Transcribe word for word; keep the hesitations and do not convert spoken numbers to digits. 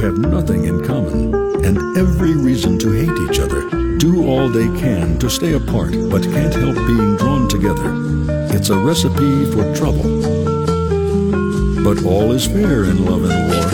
have nothing in common and every reason to hate each other, do all they can to stay apart but can't help being drawn together. It's a recipe for trouble. But all is fair in love and war.